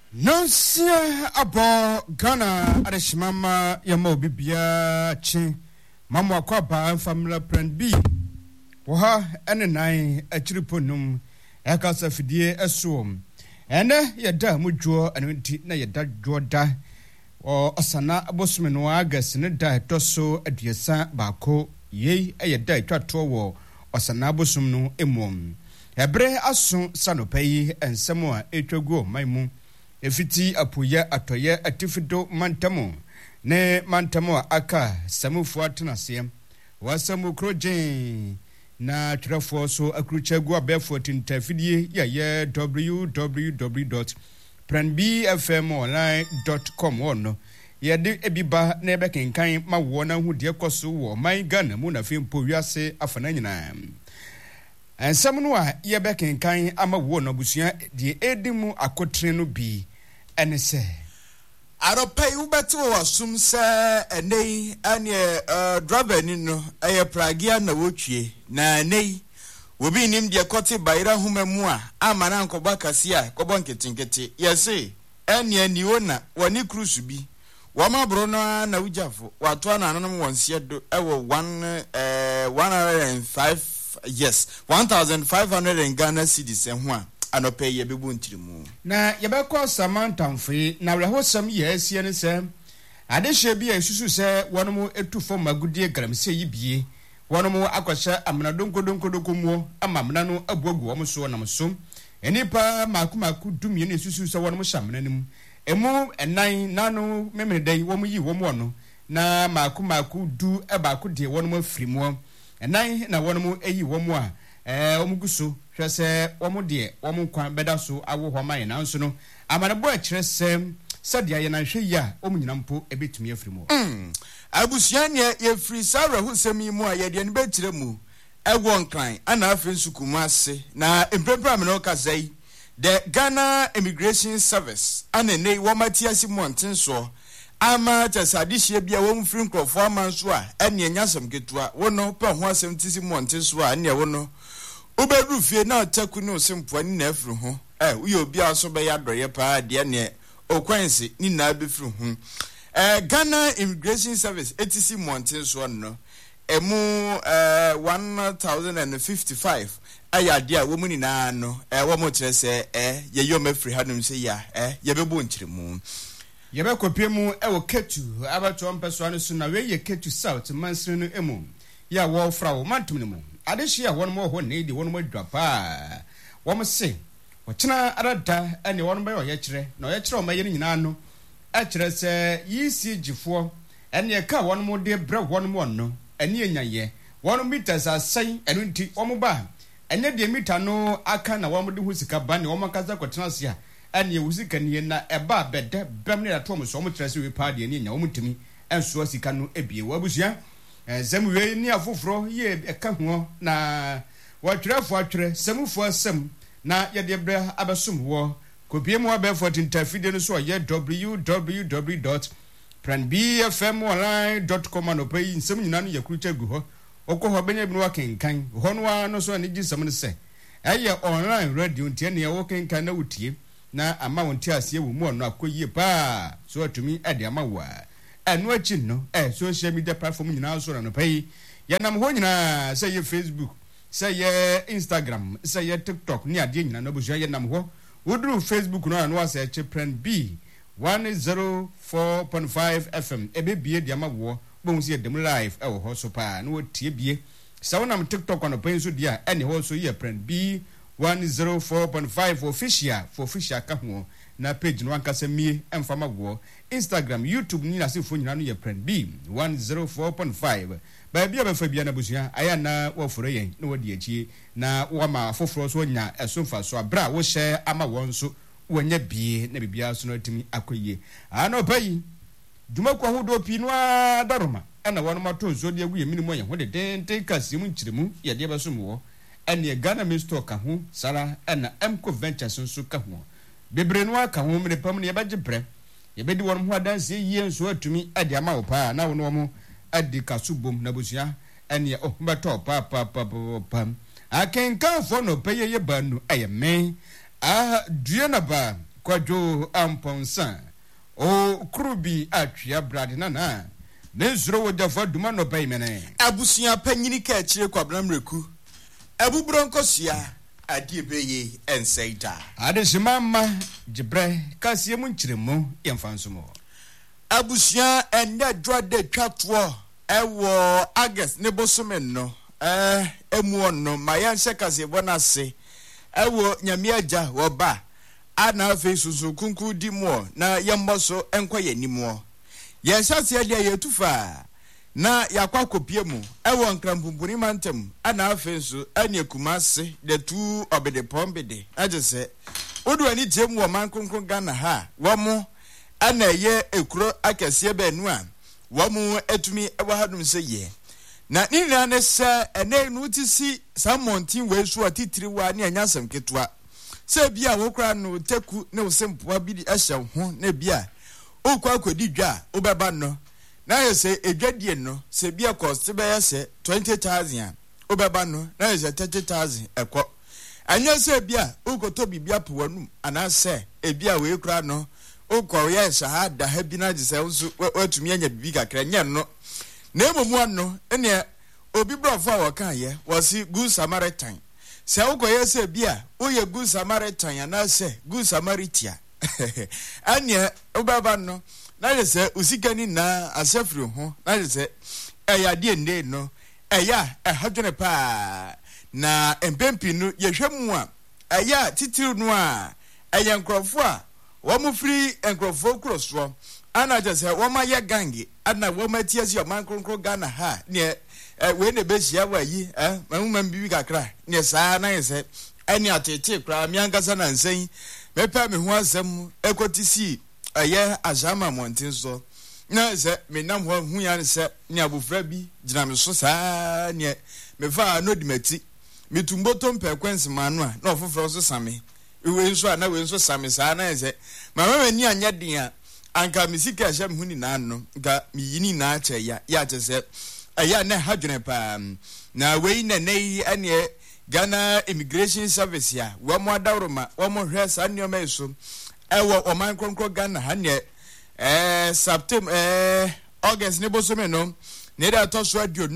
Nonsia abo Ghana adeshimama yamo bibia chi mama akwaba family plan B woha ene nan achiriponum ekasa fidie esom ene yeda mudwo anti na yeda dwoda o asana abosome no agas ne da toso aduasa baako yei yeda atwato wo asana abosom no emom ebre aso sanopai ensemo a etwagu maimu efiti apoya atoye atifido mantamo ne mantamo aka samufu atenase wasamu krojen na trafo so akruchegu abefo tintafidie ya www.planbfmonline.com ono yede ebiba na ebekenkan ma wo na hu de koso wo man Ghana mu na fempo wiase afana nyina ensam no a yebekenkan ama wo na busua de edimu akotre no bi ene se aropai ubeto wasum se enei ane driver ni no eye pragia na wotwie na enei obi nim de kote bayra humamu a amana nkoba kase a kobo nketinketi yese ene aniona woni cruise bi wamabro no na ujafo wato na nanom wonse do ewo 105 yes 1500 Ghana cedis ho a anope ye bebu ntirimu na yebekọ samantamfe na rehosam ye asie ne se adehye bi asusu se wonom etufo magudie gramse yibie wonom akọhye amna donkodonkodokomo amamna no abuagu wom so nam so enipa makumaku dumie ne asusu se wonom hyamnanim emu enan nanu memedai wom yi wom wono na makumaku du ebaako de wonom afirimo enan na wonom eyi wom a omuguso hwese omode omkwan beda so awo homa na nso no amanebo a kire sem sadia ye na hwe ya omunyinampo ebetumi afirimo abusuane ye free sara husemi mu a ye de ne betire mu ewo nkran ana afi nsukumu ase na empempra me no kazai the Ghana Immigration Service ana nei womatiasi montenso ama tasadihye bia wo mfiri nkrofo amanso a ene anyasam ketua wono pa ho asem tisi montenso a ene wono oberu fie na taku ne osempo ni na afiri ho uye obi aso be ya doye pa de ne okwansi ni na abefiri ho Ghana Immigration Service etc montenso no emu 1055 aya dia wo muni na no wo mo kire se ye yo mafiri hanum se ya ye bebo nkiremu yebe kopemu ewo ketu abato mpeso anu so na we ye ketu south mansiri no emu ya wo fra wo mantum ne mu adehye a won mo ho ne di won mo dwapa wo mo se wo kina arada ene won be ye kire na ye kire o ma ye nyina no a kire se yisi gifo ene ka won mo de bre won mo no ene enyaye won meters asan enu nti wo mo ba ene de meter no aka na wo mo de hu sika ba ne wo makaza kwotena se a ene wusika ne na eba bede bem ne atom so mo kire se we pa de ne nya wo mutumi enso sika no ebie wo abusua zemwe ni afoforo ye eka ho na watwerefo atwere semufo asem na ye de bre abesum wo kopiemu abefo tintafide no so ye www.planbfmonline.com anopai nsem nyina no yakrucha gu ho okoho benya bi no wakenkan ho no wa no so ne gisam ne se eye online radio ntie ne wo kenkan na wutie na ama wonti ase wo mu ono akoyie pa so atumi ade ama wa enu achi no social media platform nyina so na pai yanam ho nyina say ye Facebook say ye Instagram say ye TikTok ni ade nyina no buja yanam ho wodru Facebook no anu asa che Plan B 104.5 FM ebebie de ama wo bon si dem live e wo ho so pa no tie bie sawonam TikTok no pai so dia ene ho so ye Plan B 104.5 official ka ho na page no ankasa mie emfama go Instagram YouTube ni asifo nyina no ye Plan B 104.5 ba bia ba fa bia na busua aya na wo foro yen na wodi achi na wo ma foforo so nya esomfa so abra wo hye ama won so wonya bie na bibia so no timi akoyie ano pai duma kwa hodo pi no adaroma ana wono mato so de agu ye minimo ye ho de den kasimu nkiremu ye de baso mo ene Ghana Minister ka ho sara ana Mco Ventures so ka ho bebre no aka ho mre pam ne ye baje bre ye bedi won ho adanse yie so atumi ade ama wo pa na wono mo adi kasubom na busua ene beto pa akenkan fo no peye ye banu aye men due na ba Kwadwo Amponsa o Krubi atwea brade nana ne zuro wo dafa duma no bai mene abusua panyini ka akire kwabramreku abubro nkosia adie beye ensaita adesimama jibre kasie mu nkyiremu yemfansomo abusua ende dwade twatwo ewo August ne bosomen no emu no mayanse kasie bonase ewo nyamiaja wo ba ana fe susu kunku di mo na yemboso enkoye nimu yesase dia yetufa na yakwa kopie mu ewo nkrampumpuni mantem ana fe su ane kumase de tu obede pombede agese odu ani temu wo mankonkon Ghana ha wo mo ana ye ekuro akese benu a wo mo etumi ewo hadum se ye na nina ne se ene nu tisi samontin we su atitiri wa ne anyasem ketwa se bia wo kra no teku ne wo sempoa bi di ahya ho na bia okwa akodi dwa obeba no na yese edwadie no se bia cost be yese 20,000 obeba no na yese 30,000 ekọ anya se bia okoto bibia po wanum ana se ebia we kra no okọ ye shahada ha bi na gise nso watumi anya bibi kakra nya no na emomu no ene obi brofo a wokan ye wasi good Samaritan se ukoye se bia uye good Samaritan ya na se good Samaritia anya ubaba no na yese usikani na asefri ho na yese eya die nde no eya ehadwene pa na empempi no yehwemu a eya titiru no a eya nkrofo a wo mu free nkrofo kroso ana jese wo ma ye gangi ana wo ma tiasi o man kronkro Ghana ha ne we ne be hia wa yi mamman bibi kakra ne saa na yese ani atete kra mi ankasa na nsen mepa me ho asem ekotisi aye azama montin so na se me nam ho hu ya se ne abofra bi gina me so saa ne me fa no di mati mitumboto mpe kwensi manu a na ofofro so same we nso na we nso same saa na yese mama mani anya din a anka misika ahya me hu ni na no ga mi yini na acha ya tese aya na hadwene pa na we na nei ane Ghana Immigration Service ya wo mo adawroma wo mo hwe sa nneoma eso ewo o man kronkro Ghana ha ne September August ne boso me no ne da to so adio